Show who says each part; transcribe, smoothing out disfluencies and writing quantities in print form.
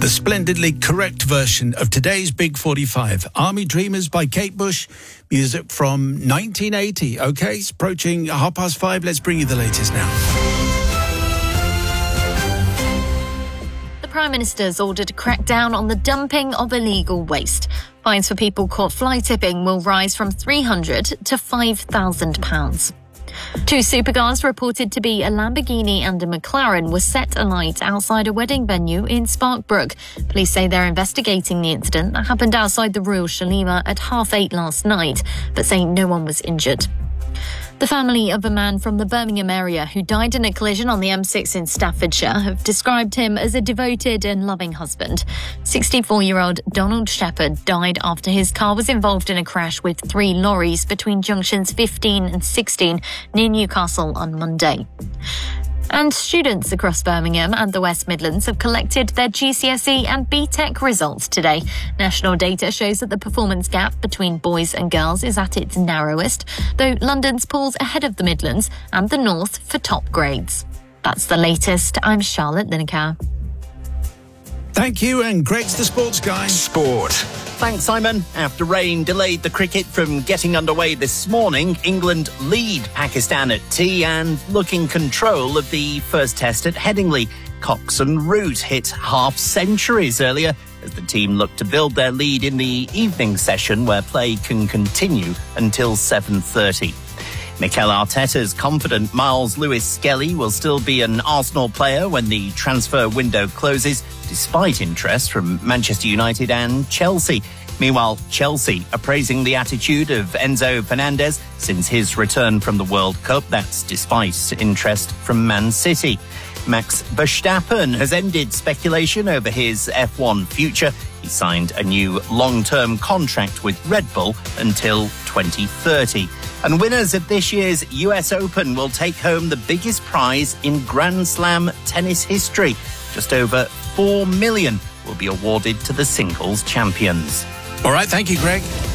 Speaker 1: The splendidly correct version of today's Big 45. Army Dreamers by Kate Bush. Music from 1980. OK, it's approaching 5:30. Let's bring you the latest now.
Speaker 2: The Prime Minister's ordered a crackdown on the dumping of illegal waste. Fines for people caught fly tipping will rise from £300 to £5,000. Two supercars reported to be a Lamborghini and a McLaren were set alight outside a wedding venue in Sparkbrook. Police say they're investigating the incident that happened outside the Royal Shalima at 8:30 last night, but say no one was injured. The family of a man from the Birmingham area who died in a collision on the M6 in Staffordshire have described him as a devoted and loving husband. 64-year-old Donald Shepherd died after his car was involved in a crash with 3 lorries between junctions 15 and 16 near Newcastle on Monday. And students across Birmingham and the West Midlands have collected their GCSE and BTEC results today. National data shows that the performance gap between boys and girls is at its narrowest, though London's pulls ahead of the Midlands and the North for top grades. That's the latest. I'm Charlotte Lineker.
Speaker 1: Thank you, and Greg's the sports guy.
Speaker 3: Sport.
Speaker 4: Thanks, Simon. After rain delayed the cricket from getting underway this morning, England lead Pakistan at tea and look in control of the first test at Headingley. Cox and Root hit half centuries earlier as the team looked to build their lead in the evening session where play can continue until 7:30. Mikel Arteta's confident Miles Lewis-Skelly will still be an Arsenal player when the transfer window closes, despite interest from Manchester United and Chelsea. Meanwhile, Chelsea are praising the attitude of Enzo Fernandez since his return from the World Cup. That's despite interest from Man City. Max Verstappen has ended speculation over his F1 future. He signed a new long-term contract with Red Bull until 2030. And winners of this year's US Open will take home the biggest prize in Grand Slam tennis history. Just over $4 million will be awarded to the singles champions.
Speaker 1: All right, thank you, Greg.